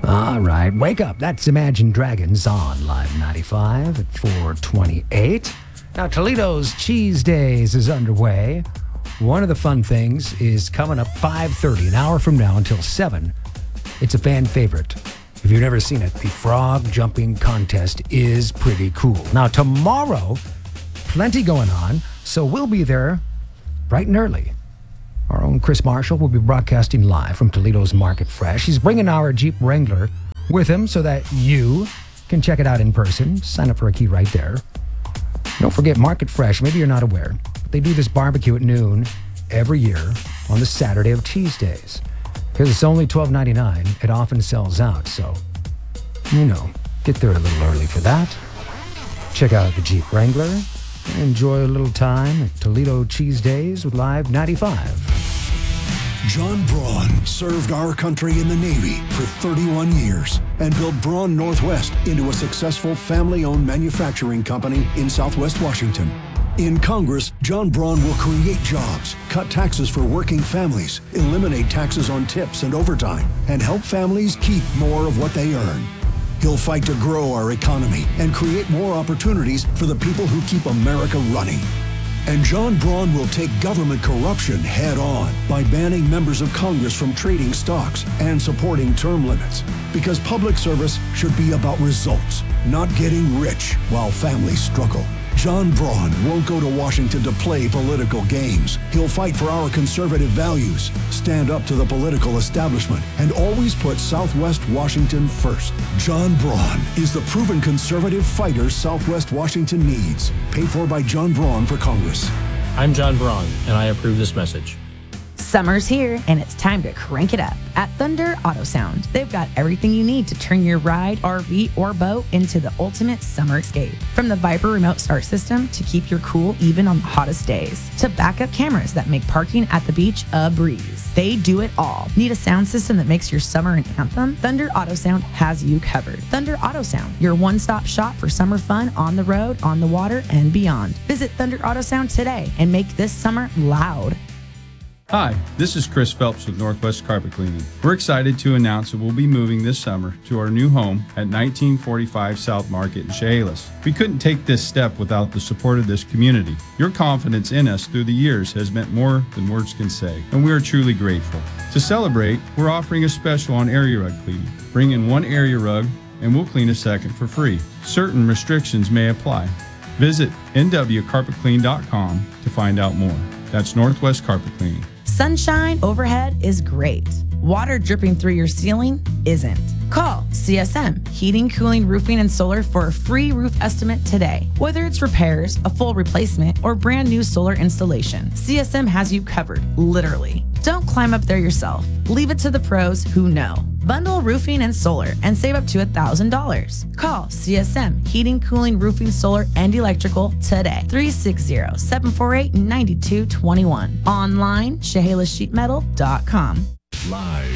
All right, wake up. That's Imagine Dragons on Live 95 at 4:28. Now, Toledo's Cheese Days is underway. One of the fun things is coming up 5:30, an hour from now until 7. It's a fan favorite. If you've never seen it, the frog jumping contest is pretty cool. Now, tomorrow, plenty going on, so we'll be there bright and early. Our own Chris Marshall will be broadcasting live from Toledo's Market Fresh. He's bringing our Jeep Wrangler with him so that you can check it out in person. Sign up for a key right there. Don't forget Market Fresh. Maybe you're not aware, but they do this barbecue at noon every year on the Saturday of Cheese Days. Because it's only $12.99, it often sells out. So, get there a little early for that. Check out the Jeep Wrangler. Enjoy a little time at Toledo Cheese Days with Live 95. John Braun served our country in the Navy for 31 years and built Braun Northwest into a successful family-owned manufacturing company in Southwest Washington. In Congress, John Braun will create jobs, cut taxes for working families, eliminate taxes on tips and overtime, and help families keep more of what they earn. He'll fight to grow our economy and create more opportunities for the people who keep America running. And John Braun will take government corruption head on by banning members of Congress from trading stocks and supporting term limits. Because public service should be about results, not getting rich while families struggle. John Braun won't go to Washington to play political games. He'll fight for our conservative values, stand up to the political establishment, and always put Southwest Washington first. John Braun is the proven conservative fighter Southwest Washington needs. Paid for by John Braun for Congress. I'm John Braun, and I approve this message. Summer's here, and it's time to crank it up. At Thunder Auto Sound, they've got everything you need to turn your ride, RV, or boat into the ultimate summer escape. From the Viper remote start system to keep your cool even on the hottest days, to backup cameras that make parking at the beach a breeze. They do it all. Need a sound system that makes your summer an anthem? Thunder Auto Sound has you covered. Thunder Auto Sound, your one-stop shop for summer fun on the road, on the water, and beyond. Visit Thunder Auto Sound today and make this summer loud. Hi, this is Chris Phelps with Northwest Carpet Cleaning. We're excited to announce that we'll be moving this summer to our new home at 1945 South Market in Chehalis. We couldn't take this step without the support of this community. Your confidence in us through the years has meant more than words can say, and we are truly grateful. To celebrate, we're offering a special on area rug cleaning. Bring in one area rug and we'll clean a second for free. Certain restrictions may apply. Visit nwcarpetclean.com to find out more. That's Northwest Carpet Cleaning. Sunshine overhead is great. Water dripping through your ceiling isn't. Call CSM Heating, Cooling, Roofing, and Solar for a free roof estimate today. Whether it's repairs, a full replacement, or brand new solar installation, CSM has you covered, literally. Don't climb up there yourself. Leave it to the pros who know. Bundle roofing and solar and save up to $1,000. Call CSM Heating, Cooling, Roofing, Solar, and Electrical today. 360-748-9221. Online, ChehalisSheetMetal.com. Live